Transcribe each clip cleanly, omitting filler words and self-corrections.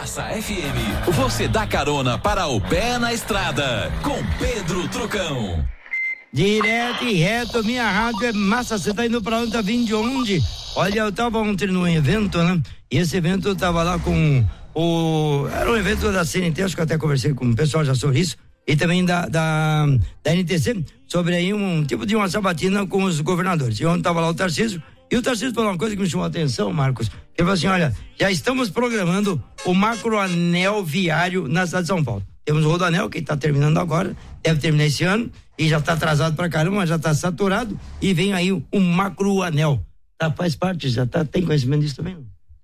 Massa FM, você dá carona para o pé na estrada, com Pedro Trucão. Direto e reto, minha rádio é massa. Você tá indo pra onde? Tá vindo de onde? Olha, eu tava ontem num evento, né? E esse evento eu tava lá com era um evento da CNT, acho que eu até conversei com o pessoal já sobre isso, e também da NTC, sobre aí um tipo de uma sabatina com os governadores. E ontem tava lá o Tarcísio, e o Tarcísio falou uma coisa que me chamou a atenção, Marcos. Ele falou assim: olha, já estamos programando o macroanel viário na cidade de São Paulo. Temos o Rodoanel, que está terminando agora, deve terminar esse ano, e já está atrasado pra caramba, já está saturado, e vem aí o macroanel. Tá, faz parte, tem conhecimento disso também?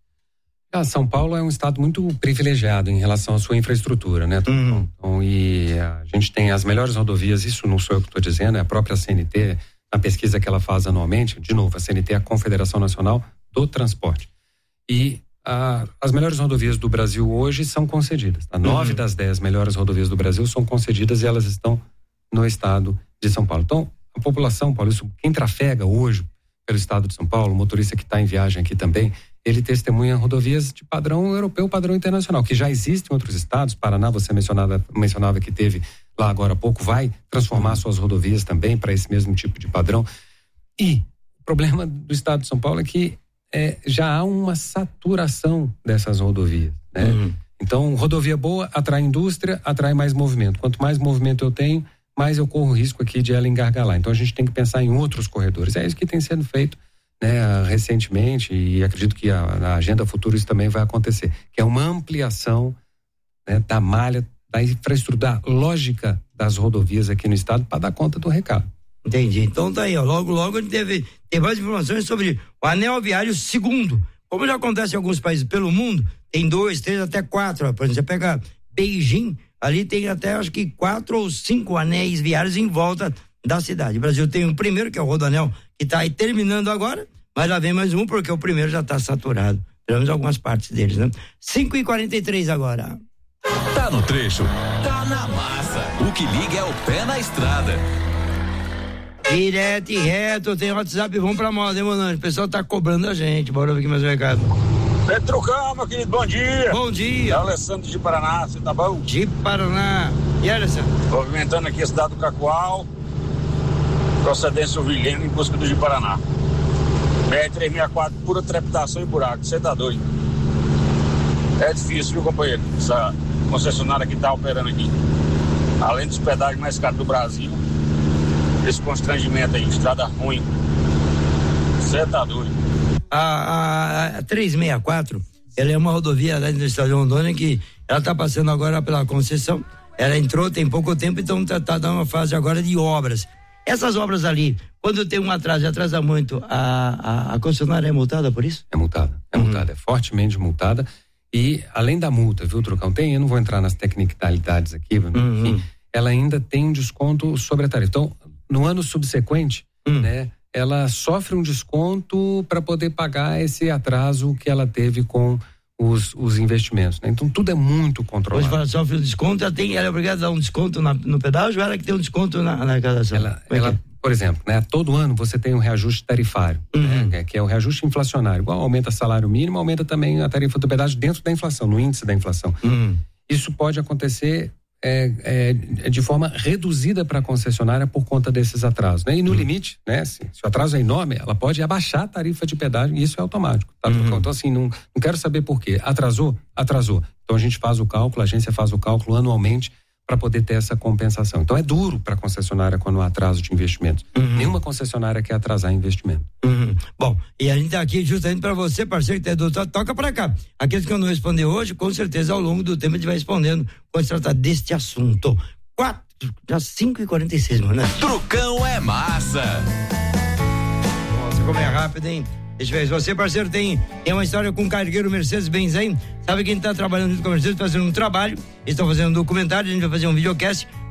São Paulo é um estado muito privilegiado em relação à sua infraestrutura, né? Então, e a gente tem as melhores rodovias, isso não sou eu que estou dizendo, é a própria CNT, na pesquisa que ela faz anualmente. De novo, a CNT é a Confederação Nacional do Transporte. E as melhores rodovias do Brasil hoje são concedidas. 9 das 10 melhores rodovias do Brasil são concedidas e elas estão no estado de São Paulo. Então, a população paulista, quem trafega hoje pelo estado de São Paulo, o motorista que está em viagem aqui também, ele testemunha rodovias de padrão europeu, padrão internacional, que já existem em outros estados. Paraná, você mencionava que teve lá agora há pouco, vai transformar suas rodovias também para esse mesmo tipo de padrão. E o problema do estado de São Paulo é que já há uma saturação dessas rodovias, né? Então, rodovia boa atrai indústria, atrai mais movimento. Quanto mais movimento eu tenho, mais eu corro o risco aqui de ela engargalar. Então, a gente tem que pensar em outros corredores. É isso que tem sendo feito, né, recentemente, e acredito que na agenda futura isso também vai acontecer, que é uma ampliação, né, da malha, da infraestrutura, da lógica das rodovias aqui no estado para dar conta do recado. Entendi. Então tá aí, ó. Logo a gente deve ter mais informações sobre o anel viário segundo. Como já acontece em alguns países pelo mundo, tem 2, 3, até 4. Ó. Por exemplo, você pega Beijing, ali tem até acho que 4 ou 5 anéis viários em volta da cidade. O Brasil tem o primeiro, que é o Rodoanel, que tá aí terminando agora, mas lá vem mais um, porque o primeiro já tá saturado. Pelo menos algumas partes deles, né? 5h43 agora. Tá no trecho, tá na massa. O que liga é o pé na estrada. Direto e reto, tem WhatsApp, vamos pra moda, hein, mano? O pessoal tá cobrando a gente. Bora ver aqui mais um recado. Trucão, meu querido, bom dia. Bom dia. É o Alessandro de Paraná, você tá bom? De Paraná. E aí, Alessandro? Movimentando aqui a cidade do Cacoal, procedência Vilhena, em busca do de Paraná. BR-364, pura trepidação e buraco, você tá doido. É difícil, viu, companheiro? Essa concessionária que tá operando aqui. Além dos pedágios mais caros do Brasil, esse constrangimento aí, estrada ruim. Você tá doido. A 364, ela é uma rodovia lá do estado de Rondônia que ela tá passando agora pela concessão. Ela entrou tem pouco tempo, então tá dando uma fase agora de obras. Essas obras ali, quando tem um atraso e atrasa muito, a concessionária é multada por isso? É multada, é fortemente multada. E além da multa, viu, Trucão? Eu não vou entrar nas tecnicalidades aqui, enfim, ela ainda tem um desconto sobre a tarifa. Então, no ano subsequente, né, ela sofre um desconto para poder pagar esse atraso que ela teve com os investimentos, né? Então tudo é muito controlado. Hoje ela sofre um desconto, ela é obrigada a dar um desconto no pedágio ou ela que tem um desconto na arrecadação? Ela, por exemplo, né, todo ano você tem um reajuste tarifário, né, que é o reajuste inflacionário. Igual aumenta salário mínimo, aumenta também a tarifa do pedágio dentro da inflação, no índice da inflação. Isso pode acontecer de forma reduzida para a concessionária por conta desses atrasos, né? E no limite, né? Se o atraso é enorme, ela pode abaixar a tarifa de pedágio e isso é automático, tá? Então assim, não quero saber por quê. Atrasou. Então a gente faz o cálculo, a agência faz o cálculo anualmente para poder ter essa compensação. Então é duro para a concessionária quando há atraso de investimentos. Nenhuma concessionária quer atrasar investimento. Bom, e a gente tá aqui justamente para você, parceiro que tá doutor, toca para cá. Aqueles que eu não responder hoje, com certeza ao longo do tempo a gente vai respondendo quando se tratar deste assunto. 5h46, mano. Trucão é massa. Nossa, como é rápido, hein? Deixa eu ver, se você, parceiro, tem uma história com o cargueiro Mercedes-Benz aí, sabe quem tá trabalhando junto com a Mercedes, fazendo um trabalho, eles estão fazendo um documentário, a gente vai fazer um videocast